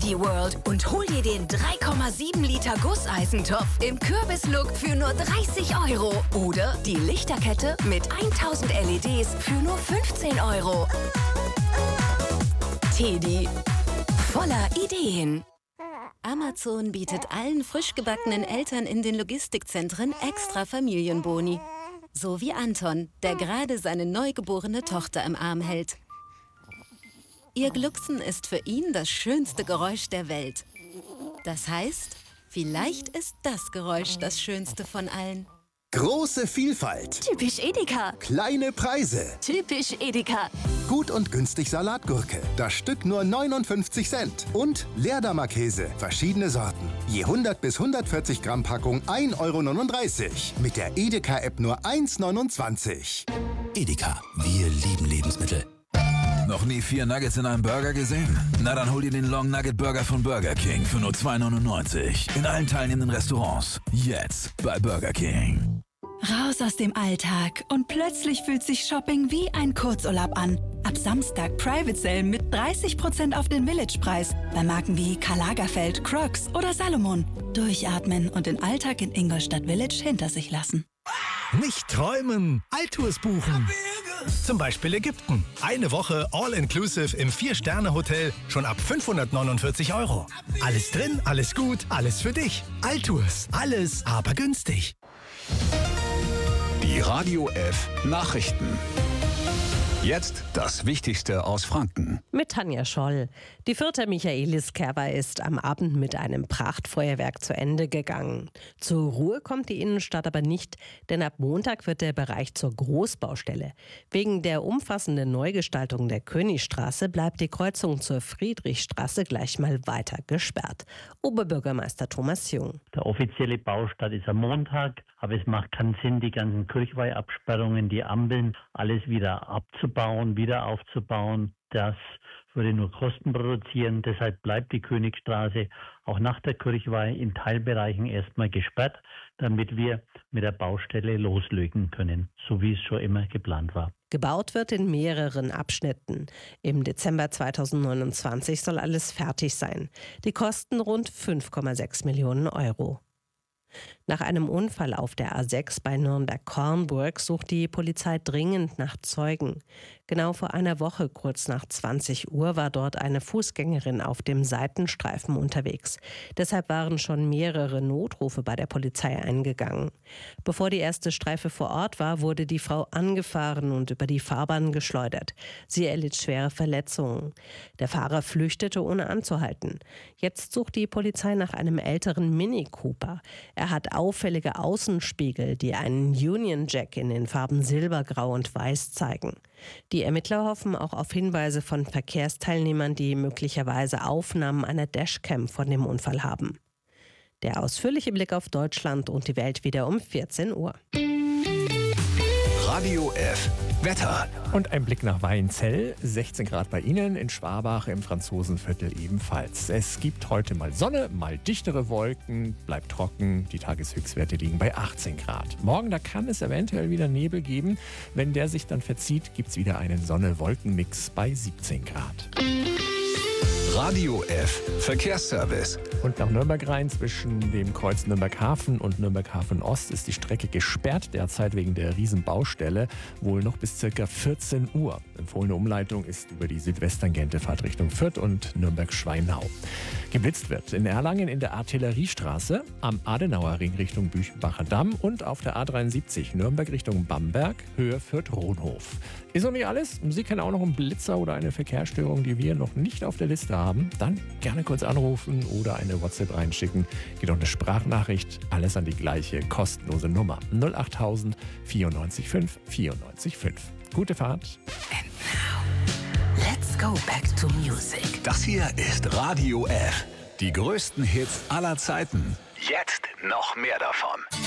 City World und hol dir den 3,7 Liter Gusseisentopf im Kürbislook für nur 30 Euro. Oder die Lichterkette mit 1000 LEDs für nur 15 Euro. Teddy, voller Ideen. Amazon bietet allen frisch gebackenen Eltern in den Logistikzentren extra Familienboni. So wie Anton, der gerade seine neugeborene Tochter im Arm hält. Ihr Glucksen ist für ihn das schönste Geräusch der Welt. Das heißt, vielleicht ist das Geräusch das schönste von allen. Große Vielfalt. Typisch Edeka. Kleine Preise. Typisch Edeka. Gut und günstig Salatgurke. Das Stück nur 59 Cent. Und Leerdammer-Käse. Verschiedene Sorten. Je 100 bis 140 Gramm Packung 1,39 Euro. Mit der Edeka-App nur 1,29 €. Edeka, wir lieben Lebensmittel. Noch nie 4 Nuggets in einem Burger gesehen? Na dann hol dir den Long Nugget Burger von Burger King für nur 2,99 € in allen teilnehmenden Restaurants. Jetzt bei Burger King. Raus aus dem Alltag und plötzlich fühlt sich Shopping wie ein Kurzurlaub an. Ab Samstag Private Sale mit 30% auf den Village-Preis bei Marken wie Karl Lagerfeld, Crocs oder Salomon. Durchatmen und den Alltag in Ingolstadt Village hinter sich lassen. Nicht träumen, Altours buchen. Zum Beispiel Ägypten. Eine Woche All-Inclusive im 4-Sterne-Hotel schon ab 549 €. Alles drin, alles gut, alles für dich. Altours, alles aber günstig. Die Radio F Nachrichten. Jetzt das Wichtigste aus Franken. Mit Tanja Scholl. Die 4. Michaeliskerwa ist am Abend mit einem Prachtfeuerwerk zu Ende gegangen. Zur Ruhe kommt die Innenstadt aber nicht, denn ab Montag wird der Bereich zur Großbaustelle. Wegen der umfassenden Neugestaltung der Königstraße bleibt die Kreuzung zur Friedrichstraße gleich mal weiter gesperrt. Oberbürgermeister Thomas Jung. Der offizielle Baustart ist am Montag, aber es macht keinen Sinn, die ganzen Kirchweihabsperrungen, die Ampeln, alles wieder abzubauen, wieder aufzubauen. Das würde nur Kosten produzieren. Deshalb bleibt die Königstraße auch nach der Kirchweih in Teilbereichen erstmal gesperrt, damit wir mit der Baustelle loslegen können, so wie es schon immer geplant war. Gebaut wird in mehreren Abschnitten. Im Dezember 2029 soll alles fertig sein. Die Kosten rund 5,6 Millionen €. Nach einem Unfall auf der A6 bei Nürnberg-Kornburg sucht die Polizei dringend nach Zeugen. Genau vor einer Woche, kurz nach 20 Uhr, war dort eine Fußgängerin auf dem Seitenstreifen unterwegs. Deshalb waren schon mehrere Notrufe bei der Polizei eingegangen. Bevor die erste Streife vor Ort war, wurde die Frau angefahren und über die Fahrbahn geschleudert. Sie erlitt schwere Verletzungen. Der Fahrer flüchtete, ohne anzuhalten. Jetzt sucht die Polizei nach einem älteren Mini Cooper. Er hat auffällige Außenspiegel, die einen Union Jack in den Farben Silber, Grau und Weiß zeigen. Die Ermittler hoffen auch auf Hinweise von Verkehrsteilnehmern, die möglicherweise Aufnahmen einer Dashcam von dem Unfall haben. Der ausführliche Blick auf Deutschland und die Welt wieder um 14 Uhr. Radio F Wetter. Und ein Blick nach Weinzell, 16 Grad bei Ihnen, in Schwabach im Franzosenviertel ebenfalls. Es gibt heute mal Sonne, mal dichtere Wolken, bleibt trocken, die Tageshöchstwerte liegen bei 18 Grad. Morgen, da kann es eventuell wieder Nebel geben. Wenn der sich dann verzieht, gibt es wieder einen Sonne-Wolken-Mix bei 17 Grad. Radio F Verkehrsservice. Und nach Nürnberg rein zwischen dem Kreuz Nürnberg-Hafen und Nürnberg-Hafen-Ost ist die Strecke gesperrt, derzeit wegen der Riesenbaustelle, wohl noch bis ca. 14 Uhr. Empfohlene Umleitung ist über die Südwesttangente Fahrtrichtung Fürth und Nürnberg-Schweinau. Geblitzt wird in Erlangen in der Artilleriestraße, am Adenauer Ring Richtung Büchenbacher Damm und auf der A73 Nürnberg Richtung Bamberg, Höhe Fürth-Rohnhof. Ist noch nicht alles? Sie kennen auch noch einen Blitzer oder eine Verkehrsstörung, die wir noch nicht auf der Liste haben? Dann gerne kurz anrufen oder eine WhatsApp reinschicken. Geht auch eine Sprachnachricht. Alles an die gleiche kostenlose Nummer. 08000 94 5 94 5. Gute Fahrt. And now, let's go back to music. Das hier ist Radio F. Die größten Hits aller Zeiten. Jetzt noch mehr davon.